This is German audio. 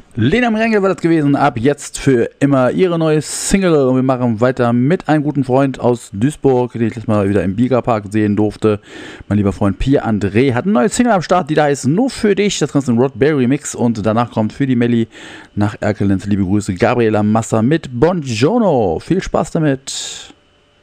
Lena Merengue war das gewesen, ab jetzt für immer ihre neue Single, und wir machen weiter mit einem guten Freund aus Duisburg, den ich letztes Mal wieder im Biegerpark sehen durfte. Mein lieber Freund Pierre-André hat eine neue Single am Start, die da heißt Nur für dich, das Ganze ein Rodberry Mix, und danach kommt für die Melli nach Erkelenz liebe Grüße Gabriela Massa mit Buongiorno. Viel Spaß damit!